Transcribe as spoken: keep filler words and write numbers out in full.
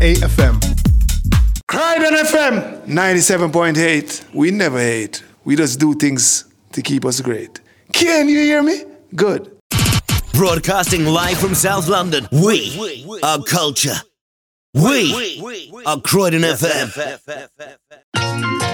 A F M. Croydon F M ninety-seven point eight. We never hate. We just do things to keep us great. Can you hear me? Good. Broadcasting live from South London. We are culture. We are Croydon F M.